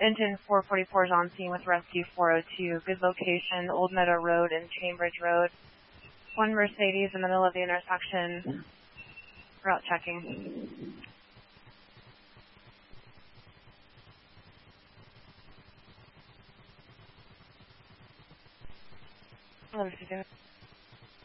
Engine 444 is on scene with Rescue 402. Good location, Old Meadow Road and Cambridge Road. One Mercedes in the middle of the intersection. Route checking. Hello, Susan.